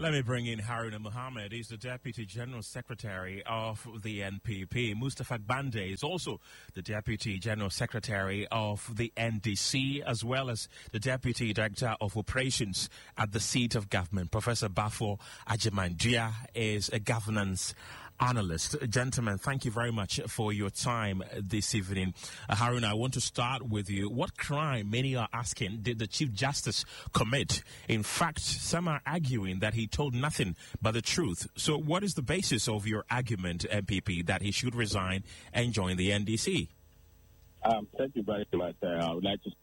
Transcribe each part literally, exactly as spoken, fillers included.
Let me bring in Haruna Mohammed. He's the Deputy General Secretary of the N P P. Mustafa Bande is also the Deputy General Secretary of the N D C, as well as the Deputy Director of Operations at the seat of government. Professor Bafo Ajimandia is a governance analyst. Gentlemen, thank you very much for your time this evening. Uh, Haruna, I want to start with you. What crime, many are asking, did the Chief Justice commit? In fact, some are arguing that he told nothing but the truth. So what is the basis of your argument, M P P, that he should resign and join the N D C? Um, thank you very much. Uh, I would like to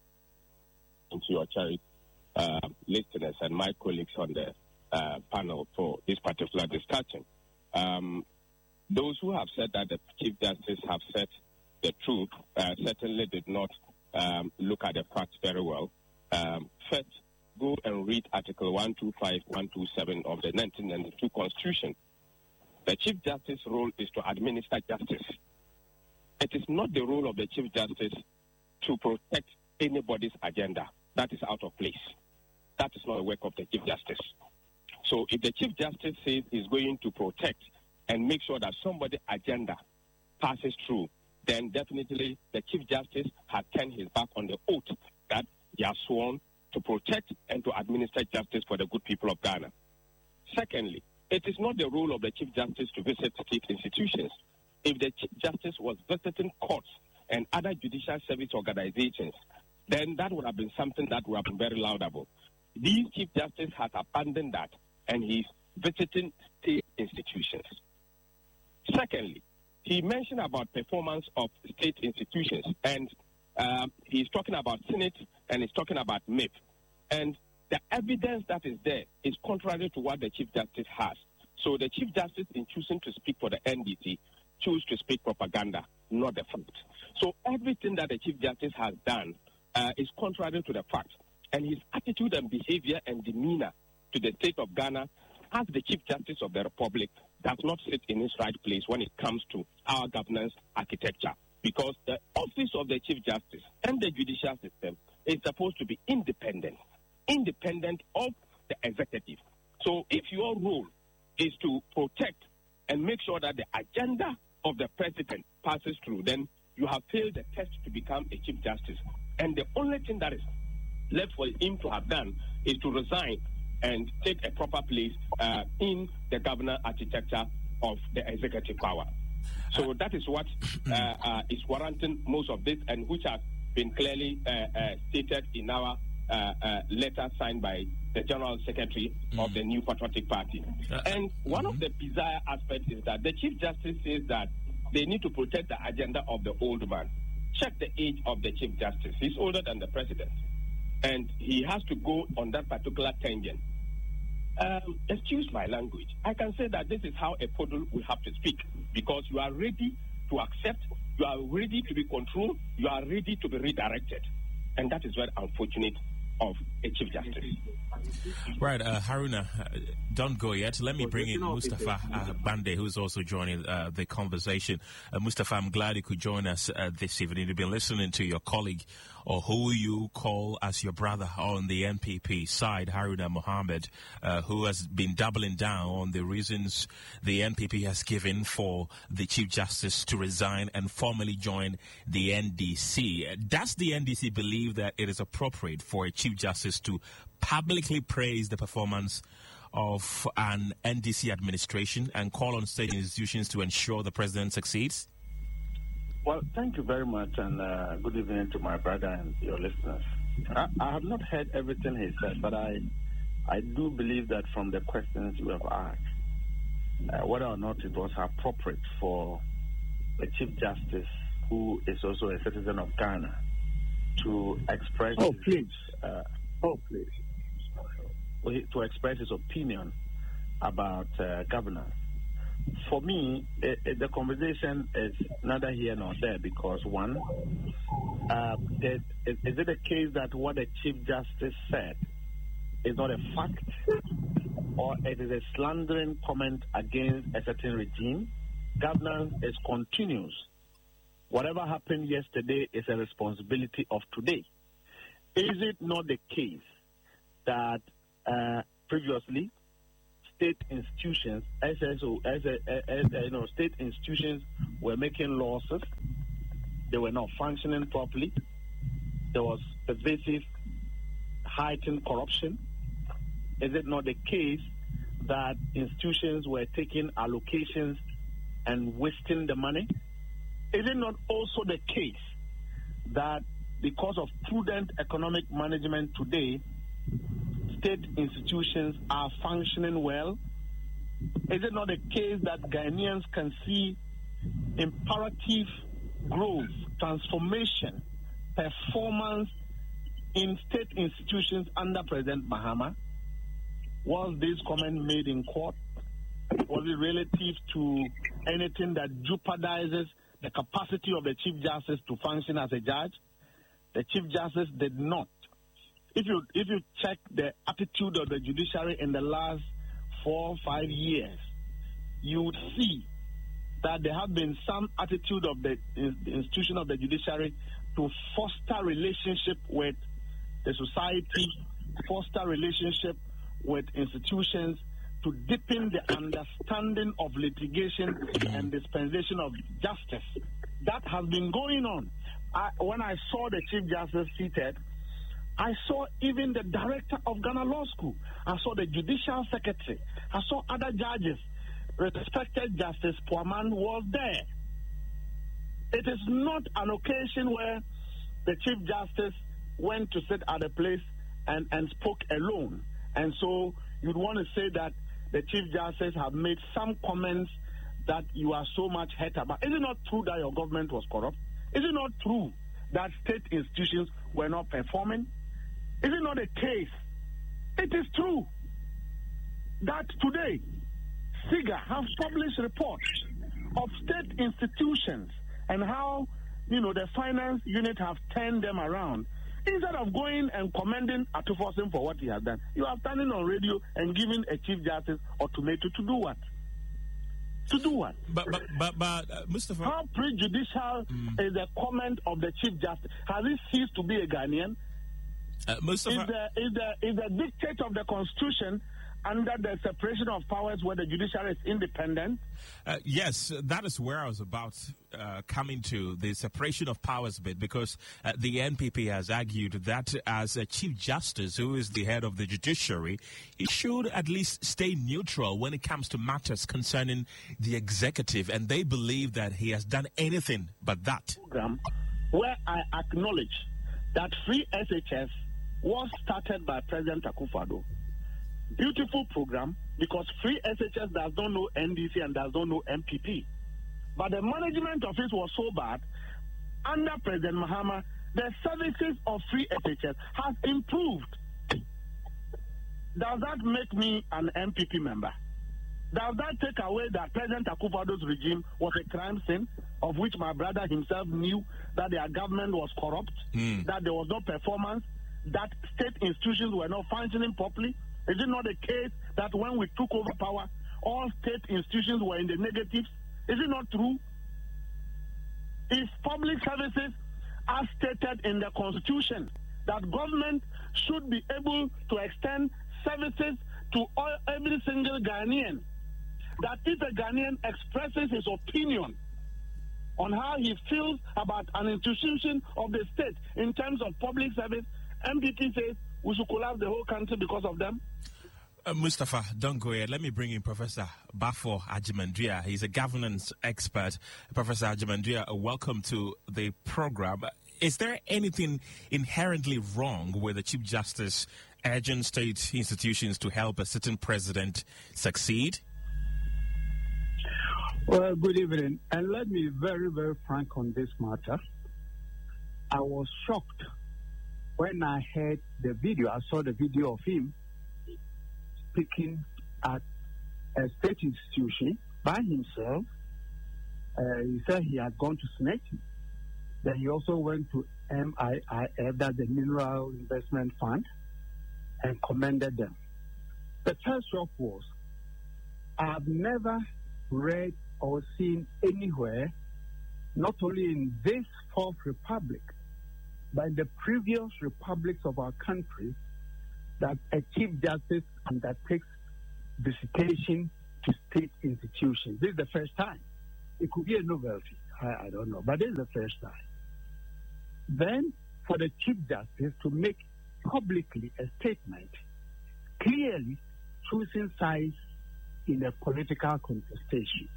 to your charity uh, listeners and my colleagues on the uh, panel for this particular discussion. Um, those who have said that the Chief Justice have said the truth uh, certainly did not um, look at the facts very well. Um, first, go and read Article one twenty-five, one twenty-seven of the nineteen ninety-two Constitution. The Chief Justice's role is to administer justice. It is not the role of the Chief Justice to protect anybody's agenda. That is out of place. That is not the work of the Chief Justice. So if the Chief Justice says he's going to protect and make sure that somebody's agenda passes through, then definitely the Chief Justice has turned his back on the oath that he has sworn to protect and to administer justice for the good people of Ghana. Secondly, it is not the role of the Chief Justice to visit state institutions. If the Chief Justice was visiting courts and other judicial service organizations, then that would have been something that would have been very laudable. These Chief Justice has abandoned that, and he's visiting state institutions. Secondly, he mentioned about performance of state institutions, and um, he's talking about Senate and he's talking about M I P. And the evidence that is there is contrary to what the Chief Justice has. So the Chief Justice, in choosing to speak for the N D C, choose to speak propaganda, not the fact. So everything that the Chief Justice has done uh, is contrary to the fact. And his attitude and behavior and demeanor to the state of Ghana as the Chief Justice of the Republic does not sit in his right place when it comes to our governance architecture. Because the office of the Chief Justice and the judicial system is supposed to be independent, independent of the executive. So if your role is to protect and make sure that the agenda of the president passes through, then you have failed the test to become a Chief Justice. And the only thing that is left for him to have done is to resign and take a proper place uh, in the governance architecture of the executive power. So that is what uh, uh, is warranting most of this, and which has been clearly uh, uh, stated in our uh, uh, letter signed by the General Secretary mm. of the New Patriotic Party. Uh, and one mm-hmm. of the bizarre aspects is that the Chief Justice says that they need to protect the agenda of the old man. Check the age of the Chief Justice. He's older than the President. And he has to go on that particular tangent. Um, excuse my language. I can say that this is how a poodle will have to speak, because you are ready to accept, you are ready to be controlled, you are ready to be redirected. And that is very unfortunate of a Chief Justice. Right, uh, Haruna, uh, don't go yet. Let me bring in Mustafa uh, Bande, who's also joining uh, the conversation. Uh, Mustafa, I'm glad you could join us uh, this evening. You've been listening to your colleague, or who you call as your brother on the N P P side, Haruna Mohammed, uh, who has been doubling down on the reasons the N P P has given for the Chief Justice to resign and formally join the N D C. Does the N D C believe that it is appropriate for a Chief Justice to publicly praise the performance of an N D C administration and call on state institutions to ensure the president succeeds? Well, thank you very much, and uh, good evening to my brother and your listeners. I, I have not heard everything he said, but I I do believe that from the questions you have asked, uh, whether or not it was appropriate for a Chief Justice who is also a citizen of Ghana to express oh, his, please. Uh, oh, please. to express his opinion about uh, governance. For me, it, it, the conversation is neither here nor there, because one, uh, it, is, is it a case that what the Chief Justice said is not a fact, or it is a slandering comment against a certain regime? Governance is continuous. Whatever happened yesterday is a responsibility of today. Is it not the case that uh, previously state institutions, S S O, as, as, as, you know, state institutions were making losses. They were not functioning properly. There was pervasive, heightened corruption. Is it not the case that institutions were taking allocations and wasting the money? Is it not also the case that because of prudent economic management today, state institutions are functioning well? Is it not the case that Ghanaians can see imperative growth, transformation, performance in state institutions under President Mahama? Was this comment made in court? Was it relative to anything that jeopardizes the capacity of the Chief Justice to function as a judge? The Chief Justice did not. If you if you check the attitude of the judiciary in the last four or five years, you would see that there have been some attitude of the, the institution of the judiciary to foster relationship with the society, foster relationship with institutions, to deepen the understanding of litigation and dispensation of justice. That has been going on. I, when I saw the Chief Justice seated, I saw even the director of Ghana Law School. I saw the Judicial Secretary. I saw other judges. Respected Justice Poaman was there. It is not an occasion where the Chief Justice went to sit at a place and, and spoke alone. And so you'd want to say that the Chief Justice have made some comments that you are so much hurt about. Is it not true that your government was corrupt? Is it not true that state institutions were not performing? Is it not a case? It is true that today SIGA has published reports of state institutions and how, you know, the finance unit have turned them around. Instead of going and commending Atufosin for what he has done, you are standing on radio and giving a Chief Justice ultimatum to do what? To do what? But, but, but, but uh, Mustafa... How prejudicial mm. is the comment of the Chief Justice? Has he ceased to be a Ghanaian? Uh, Mustafa... Is the, is, the, is the dictate of the Constitution under the separation of powers where the judiciary is independent? Uh, yes, that is where I was about uh, coming to, the separation of powers bit, because uh, the N P P has argued that as a Chief Justice, who is the head of the judiciary, he should at least stay neutral when it comes to matters concerning the executive, and they believe that he has done anything but that. Program where I acknowledge that Free S H S was started by President Akufo-Addo. Beautiful program, because Free S H S does not know N D C and does not know M P P. But the management of it was so bad, under President Mahama, the services of Free S H S has improved. Does that make me an M P P member? Does that take away that President Akufo-Addo's regime was a crime scene, of which my brother himself knew that their government was corrupt, mm. that there was no performance, that state institutions were not functioning properly? Is it not the case that when we took over power, all state institutions were in the negatives? Is it not true? If public services are stated in the Constitution, that government should be able to extend services to all, every single Ghanaian, that if a Ghanaian expresses his opinion on how he feels about an institution of the state in terms of public service, M P P says we should collapse the whole country because of them. Uh, Mustafa, don't go here. Let me bring in Professor Bafo Agyeman-Duah. He's a governance expert. Professor Agyeman-Duah, welcome to the program. Is there anything inherently wrong with the Chief Justice urging state institutions to help a certain president succeed? Well, good evening. And let me be very, very frank on this matter. I was shocked when I heard the video. I saw the video of him speaking at a state institution by himself. Uh, he said he had gone to SNEC. Then he also went to M I I F, that's the Mineral Investment Fund, and commended them. The first shock was, I've never read or seen anywhere, not only in this fourth republic, but in the previous republics of our country, that a Chief Justice undertakes visitation to state institutions. This is the first time. It could be a novelty. I, I don't know. But this is the first time. Then, for the Chief Justice to make publicly a statement, clearly choosing sides in a political contestation.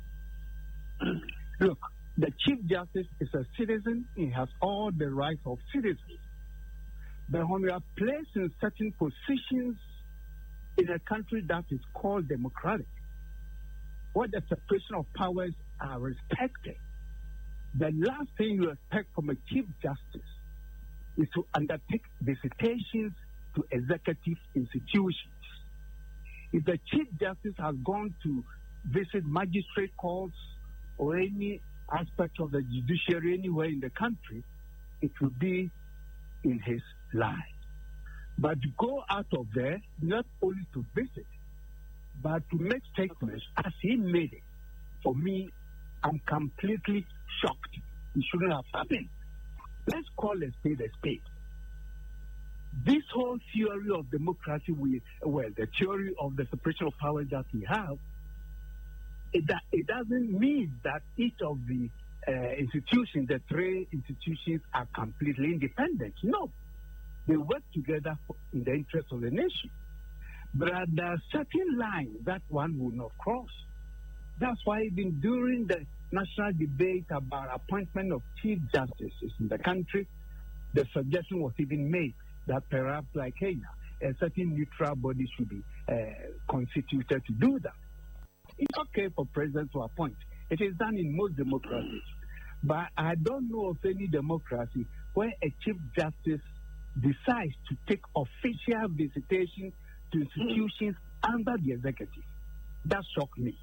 Look, the Chief Justice is a citizen. He has all the rights of citizens. But when we are placed in certain positions in a country that is called democratic, where the separation of powers are respected, the last thing you expect from a Chief Justice is to undertake visitations to executive institutions. If the Chief Justice has gone to visit magistrate courts or any aspect of the judiciary anywhere in the country, it will be in his line. But to go out of there, not only to visit, but to make statements as he made it, for me, I'm completely shocked. It shouldn't have happened. Let's call a spade a spade. This whole theory of democracy, we, well, the theory of the separation of powers that we have, it, it doesn't mean that each of the uh, institutions, the three institutions, are completely independent. No. They work together for, in the interest of the nation. But there are certain lines that one will not cross. That's why even during the national debate about appointment of chief justices in the country, the suggestion was even made that perhaps like Kenya, a certain neutral body should be uh, constituted to do that. It's okay for presidents to appoint. It is done in most democracies. But I don't know of any democracy where a chief justice decides to take official visitation to institutions mm. under the executive. That shocked me.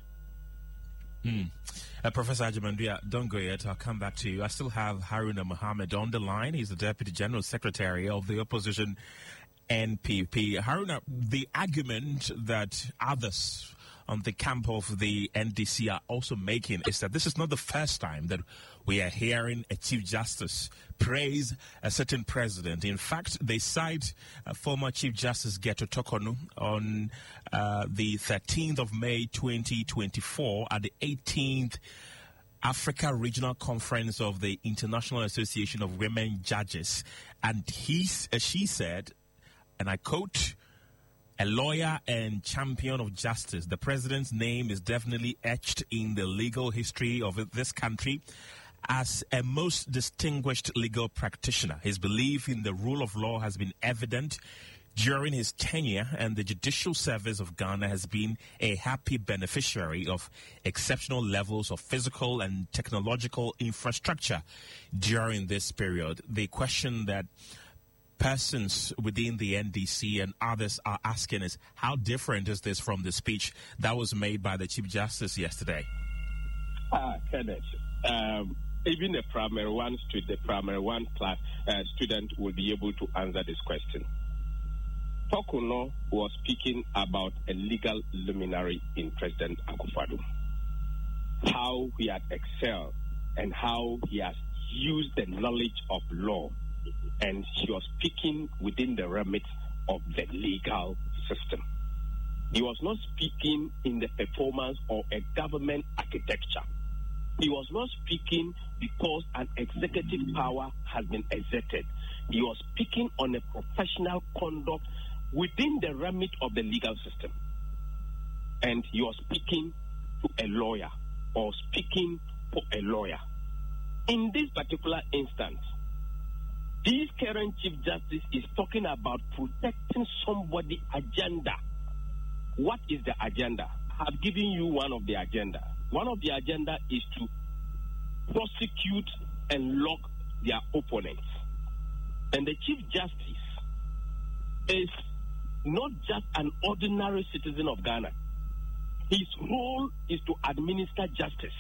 Mm. Uh, Professor Agyemang, don't go yet. I'll come back to you. I still have Haruna Mohammed on the line. He's the Deputy General Secretary of the opposition N P P. Haruna, the argument that others on the camp of the N D C are also making is that this is not the first time that we are hearing a Chief Justice praise a certain president. In fact, they cite uh, former Chief Justice Geto Tokonu on uh, the thirteenth of May twenty twenty-four at the eighteenth Africa Regional Conference of the International Association of Women Judges. And he, uh, she said, and I quote, "A lawyer and champion of justice. The president's name is definitely etched in the legal history of this country as a most distinguished legal practitioner. His belief in the rule of law has been evident during his tenure, and the judicial service of Ghana has been a happy beneficiary of exceptional levels of physical and technological infrastructure during this period." The question that persons within the N D C and others are asking is, how different is this from the speech that was made by the Chief Justice yesterday? Ah, Kenneth, um, even a primary one, the primary one class uh, student will be able to answer this question. Tokuno was speaking about a legal luminary in President Akufo-Addo, how he had excelled and how he has used the knowledge of law. And he was speaking within the remit of the legal system. He was not speaking in the performance of a government architecture. He was not speaking because an executive power has been exerted. He was speaking on a professional conduct within the remit of the legal system. And he was speaking to a lawyer or speaking for a lawyer. In this particular instance, this current Chief Justice is talking about protecting somebody's agenda. What is the agenda? I've given you one of the agenda. One of the agenda is to prosecute and lock their opponents. And the Chief Justice is not just an ordinary citizen of Ghana. His role is to administer justice.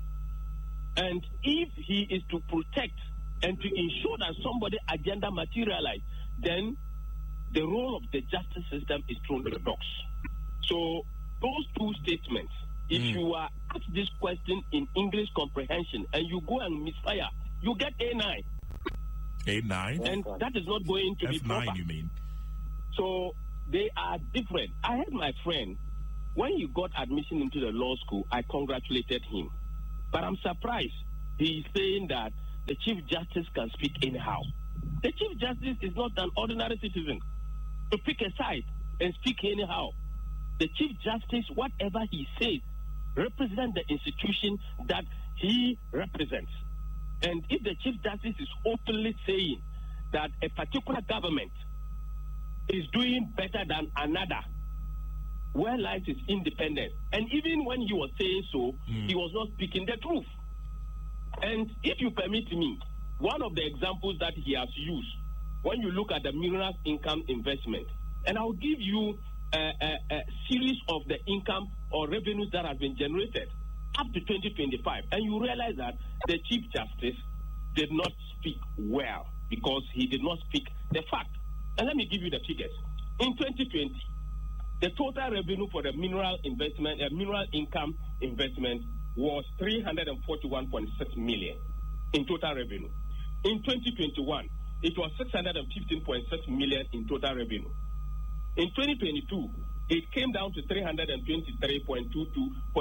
And if he is to protect and to ensure that somebody's agenda materializes, then the role of the justice system is thrown to the dogs. So those two statements, if mm. you are asked this question in English comprehension and you go and misfire, you get A nine. A nine? And that is not going to F nine, be proper. You mean? So they are different. I had my friend when he got admission into the law school, I congratulated him. But I'm surprised he is saying that the Chief Justice can speak anyhow. The Chief Justice is not an ordinary citizen to pick a side and speak anyhow. The Chief Justice, whatever he says, represents the institution that he represents. And if the Chief Justice is openly saying that a particular government is doing better than another, where lies his independence? And even when he was saying so, mm. he was not speaking the truth. And if you permit me, one of the examples that he has used, when you look at the mineral income investment, and I'll give you a, a, a series of the income or revenues that have been generated up to twenty twenty-five, and you realize that the Chief Justice did not speak well because he did not speak the fact. And let me give you the figures. In twenty twenty, the total revenue for the mineral investment, uh, mineral income investment was three hundred forty-one point six million in total revenue. In twenty twenty-one, it was six hundred fifteen point six million in total revenue. In twenty twenty-two, it came down to three hundred twenty-three point two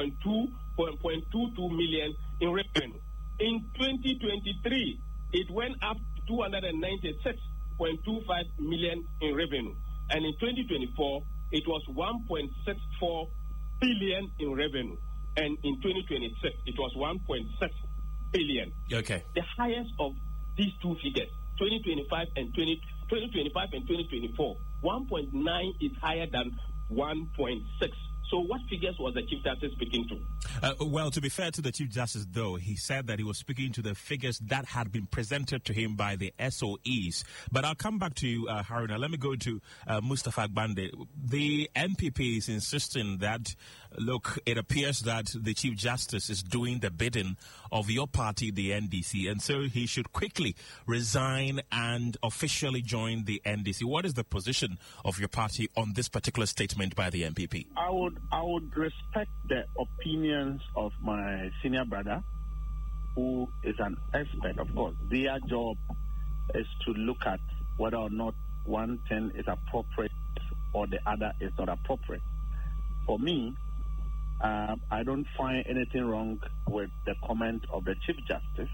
two million in revenue. In twenty twenty-three, it went up to two hundred ninety-six point two five million in revenue. And in twenty twenty-four, it was one point six four billion in revenue. And in twenty twenty-six, it was one point six billion. Okay. The highest of these two figures, twenty twenty-five and twenty twenty-five and twenty twenty-four, one point nine is higher than one point six. So what figures was the Chief Justice speaking to? Uh, well, to be fair to the Chief Justice, though, he said that he was speaking to the figures that had been presented to him by the S O Es. But I'll come back to you, uh, Haruna. Let me go to uh, Mustapha Bande. The N P P is insisting that, look, it appears that the Chief Justice is doing the bidding of your party, the N D C, and so he should quickly resign and officially join the N D C. What is the position of your party on this particular statement by the N P P? I would I would respect the opinions of my senior brother, who is an expert. Of course, their job is to look at whether or not one thing is appropriate or the other is not appropriate. For me, uh, I don't find anything wrong with the comment of the Chief Justice.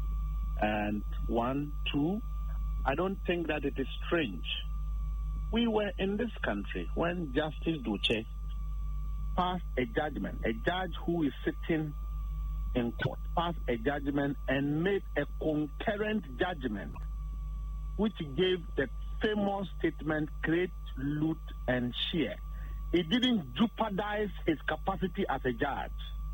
And one, two, I don't think that it is strange. We were in this country when Justice Duche passed a judgment, a judge who is sitting in court, passed a judgment and made a concurrent judgment, which gave the famous statement, create, loot, and share. It didn't jeopardize his capacity as a judge.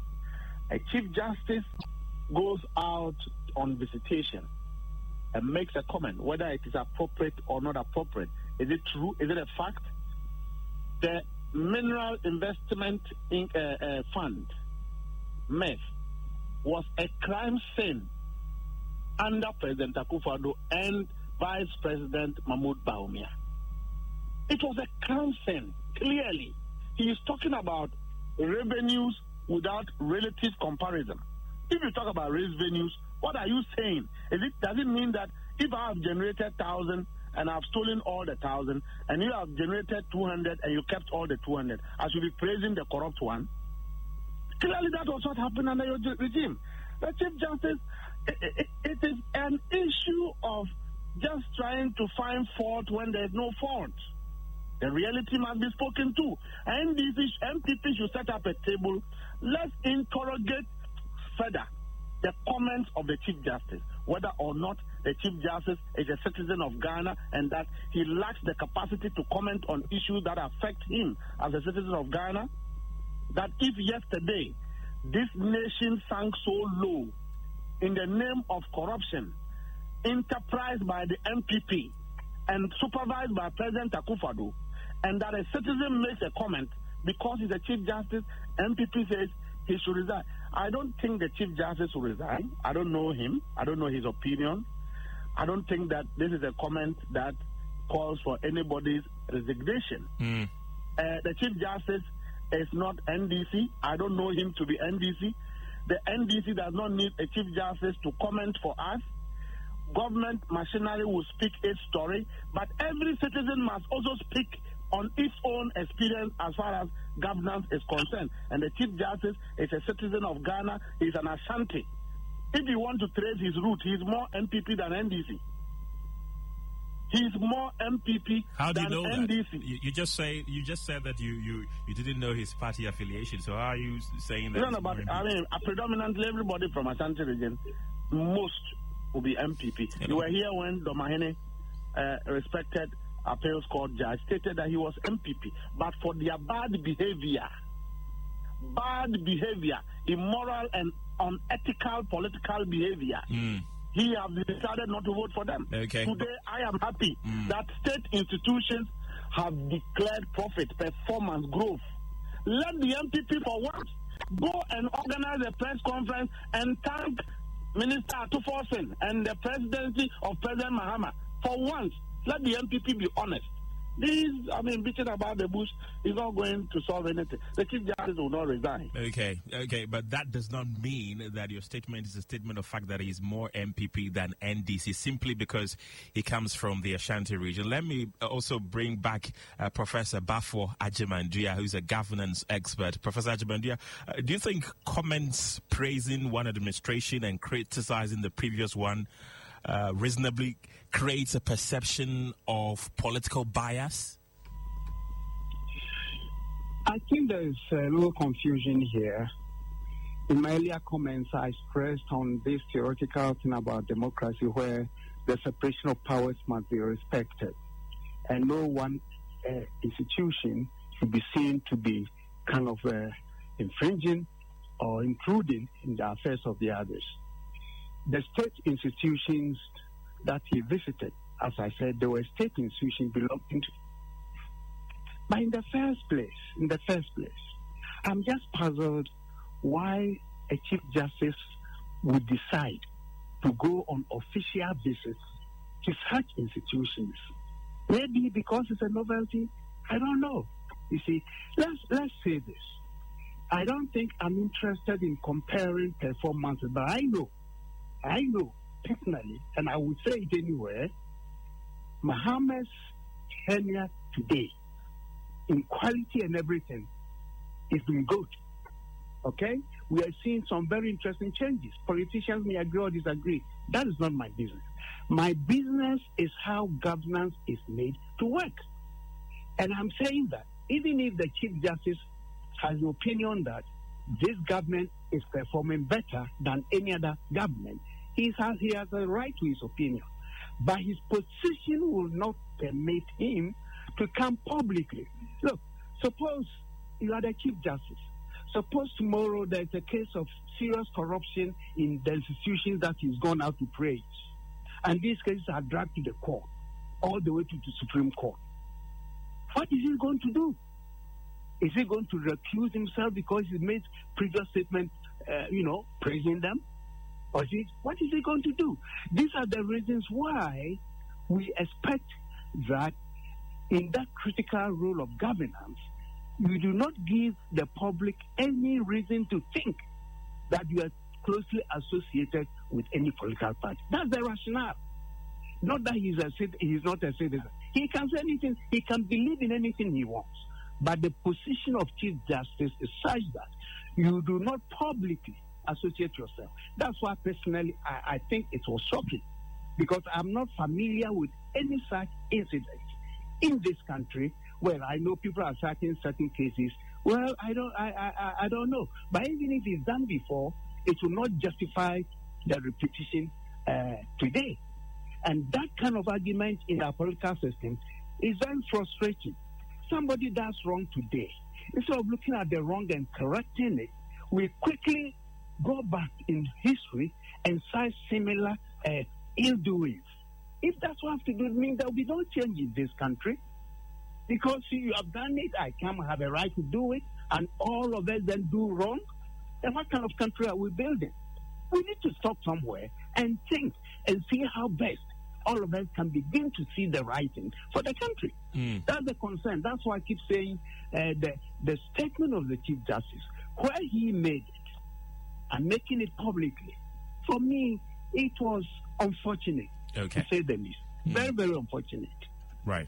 A Chief Justice goes out on visitation and makes a comment, whether it is appropriate or not appropriate. Is it true? Is it a fact? The Mineral Investment in, uh, uh, Fund, M I F, was a crime scene under President Akufo-Addo and Vice President Mahmoud Bawumia. It was a crime scene, clearly. He is talking about revenues without relative comparison. If you talk about revenues, what are you saying? Is it, does it mean that if I have generated one thousand and I've stolen all the thousand, and you have generated two hundred and you kept all the two hundred, I should be praising the corrupt one? Clearly, that was what happened under your regime. The Chief Justice, it, it, it is an issue of just trying to find fault when there's no fault. The reality must be spoken to. And this M P P should set up a table. Let's interrogate further the comments of the Chief Justice, whether or not the Chief Justice is a citizen of Ghana and that he lacks the capacity to comment on issues that affect him as a citizen of Ghana. That if yesterday this nation sank so low in the name of corruption, enterprised by the M P P and supervised by President Akufo-Addo, and that a citizen makes a comment because he's a Chief Justice, M P P says he should resign. I don't think the Chief Justice will resign. I don't know him. I don't know his opinion. I don't think that this is a comment that calls for anybody's resignation. Mm. Uh, the Chief Justice is not N D C. I don't know him to be N D C. The N D C does not need a Chief Justice to comment for us. Government machinery will speak its story, but every citizen must also speak on its own experience as far as governance is concerned. And the Chief Justice is a citizen of Ghana. He's an Ashanti. If you want to trace his root, he's more M P P than N D C. He's more M P P how do than you know N D C. That? You, you just say you just said that you, you, you didn't know his party affiliation. So how are you saying that? No, no, but I mean, uh, predominantly everybody from Ashanti region, most will be M P P. You, you were here when Domahene, uh, respected appeals court judge, stated that he was M P P, but for their bad behavior, bad behavior, immoral and unethical political behavior. Mm. He has decided not to vote for them. Okay. Today, I am happy mm. that state institutions have declared profit, performance, growth. Let the M P P for once go and organize a press conference and thank Minister Atuforsen and the presidency of President Mahama. For once, let the M P P be honest. This, I mean, bitching about the bush is not going to solve anything. The Chief Justice will not resign. Okay, okay, but that does not mean that your statement is a statement of fact that he's more M P P than N D C, simply because he comes from the Ashanti region. Let me also bring back uh, Professor Bafo Agyeman-Duah, who's a governance expert. Professor Agyeman-Duah, uh, do you think comments praising one administration and criticizing the previous one Uh, reasonably creates a perception of political bias? I think there's a little confusion here. In my earlier comments, I stressed on this theoretical thing about democracy where the separation of powers must be respected. And no one uh, institution should be seen to be kind of uh, infringing or intruding in the affairs of the others. The state institutions that he visited, as I said, they were state institutions belonging to. But in the first place, in the first place, I'm just puzzled why a Chief Justice would decide to go on official visits to such institutions. Maybe because it's a novelty, I don't know. You see, let's let's say this. I don't think I'm interested in comparing performances, but I know. I know personally, and I would say it anywhere, Mahama's tenure today, in quality and everything, has been good. Okay? We are seeing some very interesting changes. Politicians may agree or disagree. That is not my business. My business is how governance is made to work. And I'm saying that even if the Chief Justice has the opinion that this government is performing better than any other government, He has, he has a right to his opinion. But his position will not permit him to come publicly. Look, suppose you are the Chief Justice. Suppose tomorrow there's a case of serious corruption in the institutions that he's gone out to praise. And these cases are dragged to the court, all the way to the Supreme Court. What is he going to do? Is he going to recuse himself because he made previous statements, uh, you know, praising them? Or is he, what is he going to do? These are the reasons why we expect that in that critical role of governance, you do not give the public any reason to think that you are closely associated with any political party. That's the rationale. Not that he's a he's not a citizen. He can say anything. He can believe in anything he wants. But the position of Chief Justice is such that you do not publicly associate yourself. That's why personally I, I think it was shocking, because I'm not familiar with any such incident in this country. Well, I know people are citing certain cases. Well, I don't I, I, I don't know. But even if it's done before, it will not justify the repetition uh, today. And that kind of argument in our political system is very frustrating. Somebody does wrong today. Instead of looking at the wrong and correcting it, we quickly go back in history and cite similar uh, ill-doings. If that's what I have to do, it means there will be no change in this country. Because see, you have done it, I can't have a right to do it, and all of us then do wrong. Then what kind of country are we building? We need to stop somewhere and think and see how best all of us can begin to see the right thing for the country. Mm. That's the concern. That's why I keep saying uh, the, the statement of the Chief Justice, where he made it and making it publicly, for me, it was unfortunate, okay. to say the least. Mm. Very, very unfortunate. Right.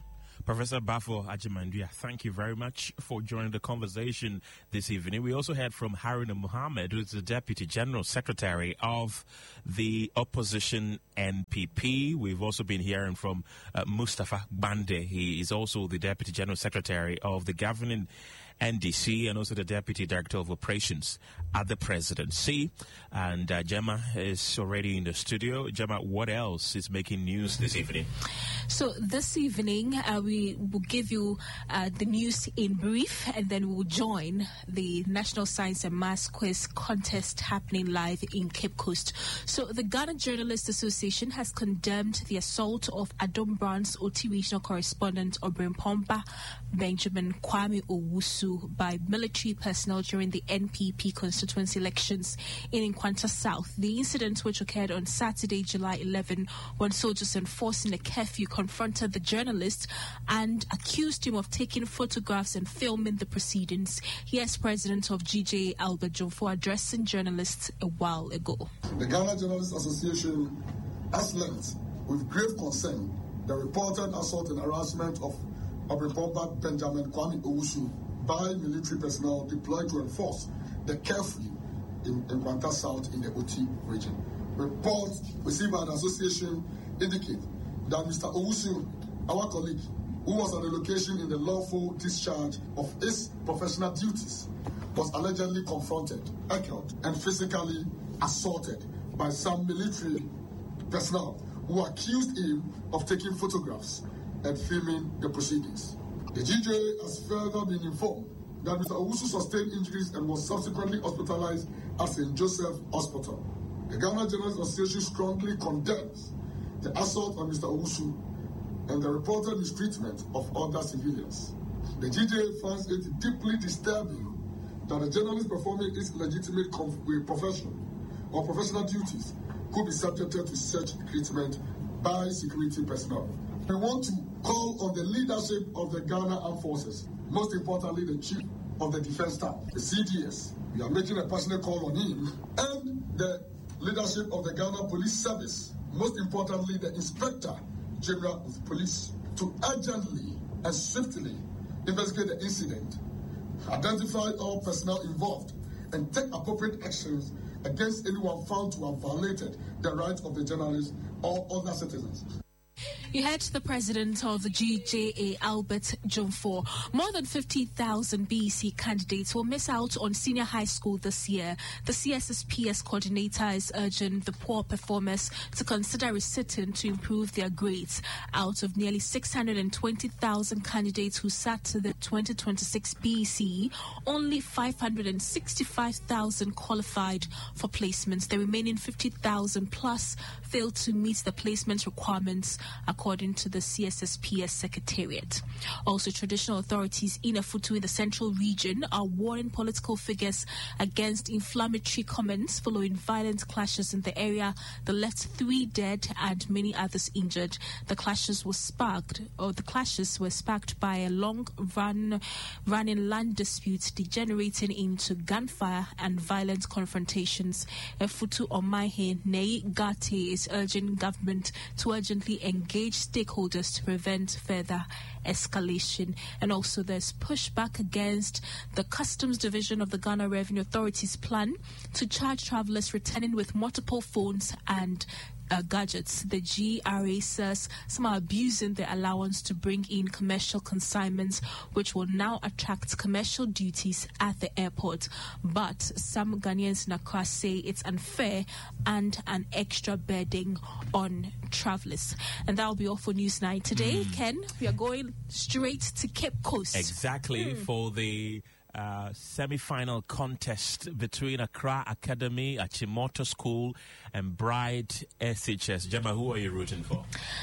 Professor Bafo Ajimanduya, thank you very much for joining the conversation this evening. We also heard from Haruna Mohammed, who is the Deputy General Secretary of the Opposition N P P. We've also been hearing from uh, Mustafa Bande. He is also the Deputy General Secretary of the governing N D C and also the Deputy Director of Operations at the Presidency. And uh, Gemma is already in the studio. Gemma, what else is making news this evening? So this evening, uh, we will give you uh, the news in brief, and then we will join the National Science and Maths Quiz contest happening live in Cape Coast. So the Ghana Journalists Association has condemned the assault of Adom Brown's O T regional correspondent Obrimpomba Benjamin Kwame Owusu by military personnel during the N P P constituency elections in Nkwanta South. The incident, which occurred on Saturday, July eleventh, when soldiers enforcing a curfew confronted the journalist and accused him of taking photographs and filming the proceedings. Here's President of G J A, Albert Jomfo, addressing journalists a while ago. The Ghana Journalists Association has learnt with grave concern the reported assault and harassment of Obrimpomba Benjamin Kwame Owusu by military personnel deployed to enforce the curfew in Nkwanta South in the O T region. Reports received by the association indicate that Mister Owusu, our colleague, who was at the location in the lawful discharge of his professional duties, was allegedly confronted, heckled, and physically assaulted by some military personnel who accused him of taking photographs and filming the proceedings. The G J A has further been informed that Mister Owusu sustained injuries and was subsequently hospitalized at Saint Joseph Hospital. The Ghana Journalists Association strongly condemns the assault on Mister Owusu and the reported mistreatment of other civilians. The G J A finds it deeply disturbing that a journalist performing his legitimate profession or professional duties could be subjected to such treatment by security personnel. We want to call on the leadership of the Ghana Armed Forces, most importantly the Chief of the Defense Staff, the C D S. We are making a personal call on him, and the leadership of the Ghana Police Service, most importantly the Inspector General of Police, to urgently and swiftly investigate the incident, identify all personnel involved, and take appropriate actions against anyone found to have violated the rights of the journalists or other citizens. You heard the president of the G J A, Albert Jomfo. More than fifty thousand B E C candidates will miss out on senior high school this year. The C S S P S coordinator is urging the poor performers to consider resitting to improve their grades. Out of nearly six hundred twenty thousand candidates who sat to the twenty twenty-six B E C, only five hundred sixty-five thousand qualified for placements. The remaining fifty thousand plus failed to meet the placement requirements, according to the C S S P S Secretariat. Also, traditional authorities in Afutu in the central region are warning political figures against inflammatory comments following violent clashes in the area that left three dead and many others injured. The clashes were sparked, or the clashes were sparked by a long run, running land dispute degenerating into gunfire and violent confrontations. Afutu Omaihe Nei Gate is urging government to urgently engage stakeholders to prevent further escalation. And also there's pushback against the Customs Division of the Ghana Revenue Authority's plan to charge travelers returning with multiple phones and Uh, gadgets. The G R A says some are abusing the allowance to bring in commercial consignments, which will now attract commercial duties at the airport. But some Ghanaians in Accra say it's unfair and an extra burden on travelers. And that will be all for Newsnight today. Mm. Ken, we are going straight to Cape Coast. Exactly, mm. for the Uh, semi-final contest between Accra Academy, Achimota School, and Bright S H S. Gemma, who are you rooting for?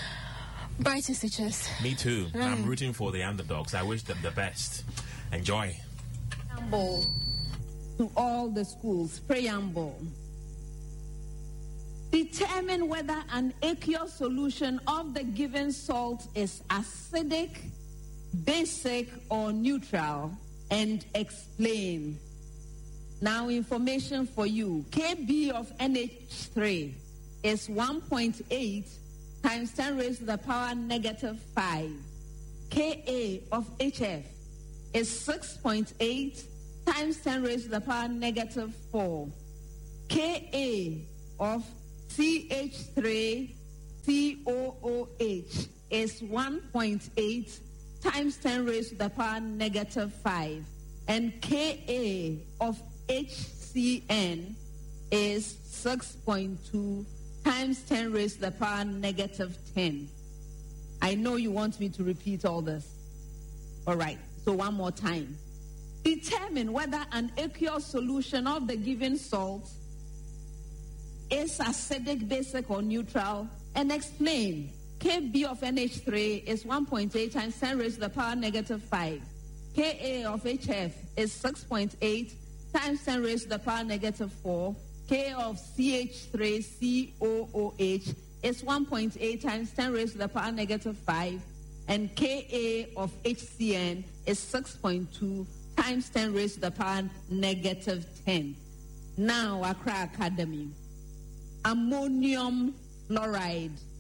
Bright S H S. Me too. Mm. I'm rooting for the underdogs. I wish them the best. Enjoy. Preamble to all the schools. Preamble. Determine whether an aqueous solution of the given salt is acidic, basic, or neutral, and explain. Now, information for you. K B of N H three is one point eight times ten raised to the power negative five. Ka of H F is six point eight times ten raised to the power negative four. Ka of C H three C O O H is one point eight times ten raised to the power negative five. And Ka of H C N is six point two times ten raised to the power negative ten. I know you want me to repeat all this. All right, so one more time. Determine whether an aqueous solution of the given salt is acidic, basic, or neutral, and explain. K B of N H three is one point eight times ten raised to the power negative five. Ka of H F is six point eight times ten raised to the power negative four. K of C H three C O O H is one point eight times ten raised to the power negative five. And Ka of H C N is six point two times ten raised to the power negative ten. Now, Accra Academy. Ammonium fluoride